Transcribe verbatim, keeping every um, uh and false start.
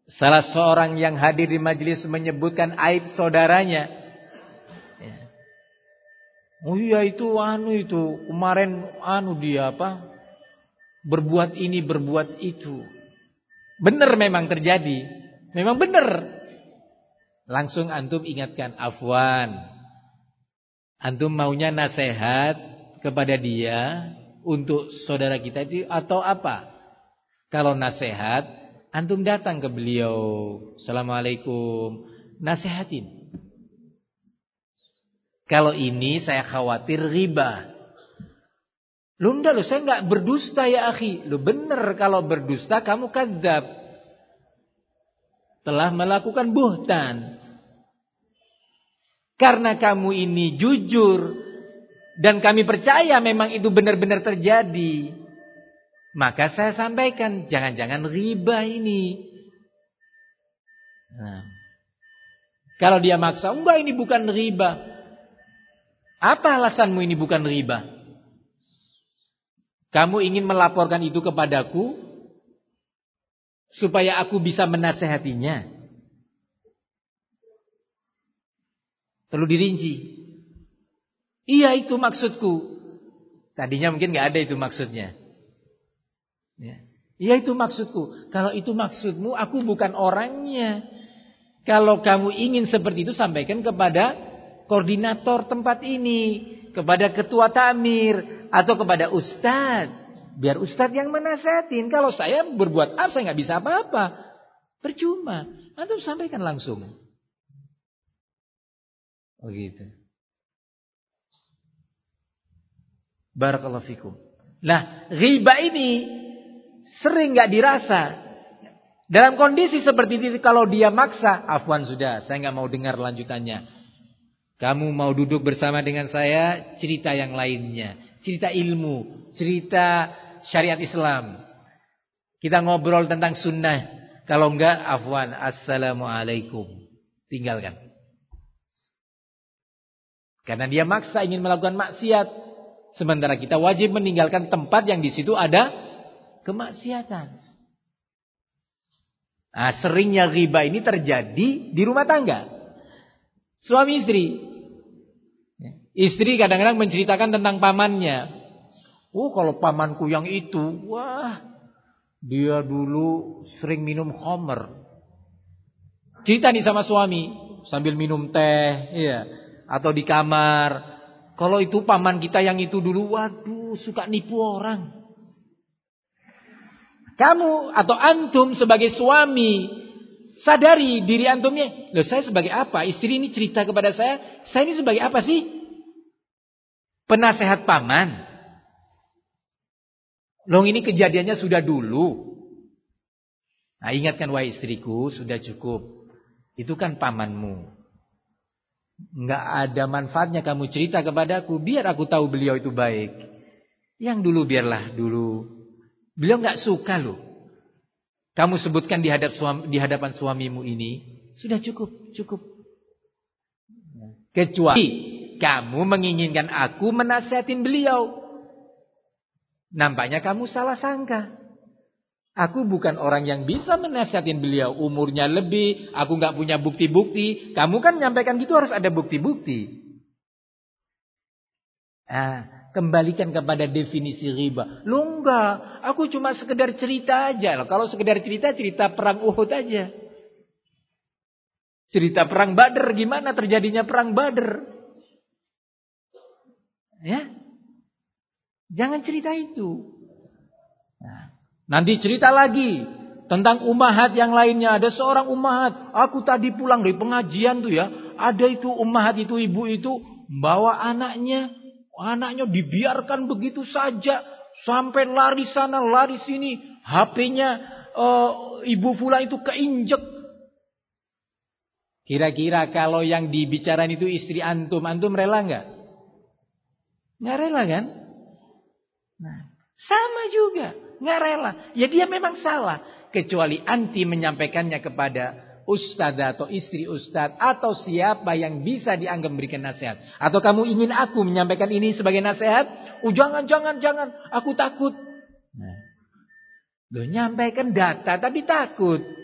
Salah seorang yang hadir di majelis menyebutkan aib saudaranya. Ya. Oh iya itu anu itu kemarin anu dia apa? Berbuat ini berbuat itu. Benar memang terjadi. Memang benar. Langsung antum ingatkan, afwan. Antum maunya nasihat kepada dia untuk saudara kita itu atau apa? Kalau nasihat, antum datang ke beliau, assalamualaikum, nasihatin. Kalau ini saya khawatir riba. Lu enggak, lu saya enggak berdusta ya akhi. Lu bener kalau berdusta kamu kadzab. Telah melakukan buhtan. Karena kamu ini jujur dan kami percaya memang itu benar-benar terjadi, maka saya sampaikan jangan-jangan riba ini. Nah, kalau dia maksa, enggak ini bukan riba. Apa alasanmu ini bukan riba? Kamu ingin melaporkan itu kepadaku supaya aku bisa menasehatinya. Perlu dirinci. Iya itu maksudku. Tadinya mungkin gak ada itu maksudnya. Ya. Iya itu maksudku. Kalau itu maksudmu, aku bukan orangnya. Kalau kamu ingin seperti itu, sampaikan kepada koordinator tempat ini, kepada ketua takmir, atau kepada ustadz. Biar ustadz yang menasihatin. Kalau saya berbuat apa, saya gak bisa apa-apa. Percuma. Antum sampaikan langsung. Oh gitu. Barakallahu fikum. Nah, riba ini sering gak dirasa. Dalam kondisi seperti itu, kalau dia maksa, afwan sudah, saya gak mau dengar lanjutannya. Kamu mau duduk bersama dengan saya, cerita yang lainnya. Cerita ilmu, cerita syariat Islam. Kita ngobrol tentang sunnah. Kalau enggak, afwan, assalamualaikum. Tinggalkan. Karena dia maksa ingin melakukan maksiat. Sementara kita wajib meninggalkan tempat yang di situ ada kemaksiatan. Nah, seringnya riba ini terjadi di rumah tangga. Suami istri. Istri kadang-kadang menceritakan tentang pamannya. Oh, kalau pamanku yang itu, wah, dia dulu sering minum khamr. Cerita nih sama suami sambil minum teh, iya. Atau di kamar. Kalau itu paman kita yang itu dulu, waduh, suka nipu orang. Kamu atau antum sebagai suami, sadari diri antumnya. Loh, saya sebagai apa? Istri ini cerita kepada saya, saya ini sebagai apa sih? Penasehat paman. Loh, ini kejadiannya sudah dulu. Nah, ingatkan wahai istriku, sudah cukup. Itu kan pamanmu. Enggak ada manfaatnya kamu cerita kepadaku. Biar aku tahu beliau itu baik. Yang dulu biarlah dulu. Beliau enggak suka loh. Kamu sebutkan di, hadap suami, di hadapan suamimu ini. Sudah cukup, cukup. Kecuali kamu menginginkan aku menasihatin beliau. Nampaknya kamu salah sangka. Aku bukan orang yang bisa menasihatin beliau. Umurnya lebih, aku gak punya bukti-bukti. Kamu kan menyampaikan gitu harus ada bukti-bukti. Nah, kembalikan kepada definisi riba. Lu enggak, aku cuma sekedar cerita aja. Kalau sekedar cerita, cerita perang Uhud aja. Cerita perang Badr, gimana terjadinya perang Badr. Ya, jangan cerita itu. Nah, nanti cerita lagi tentang ummahat yang lainnya. Ada seorang ummahat, aku tadi pulang dari pengajian tuh ya, ada itu ummahat itu, ibu itu bawa anaknya, anaknya dibiarkan begitu saja sampai lari sana lari sini, H P-nya uh, ibu fulan itu keinjek. Kira-kira kalau yang dibicarain itu istri antum, antum rela nggak? Nggak rela kan? Nah, sama juga. Nggak rela. Ya dia memang salah. Kecuali anti menyampaikannya kepada ustadz atau istri ustadz. Atau siapa yang bisa dianggap memberikan nasihat. Atau kamu ingin aku menyampaikan ini sebagai nasihat. Oh jangan, jangan, jangan. Aku takut. Nah, loh, nyampaikan data tapi takut.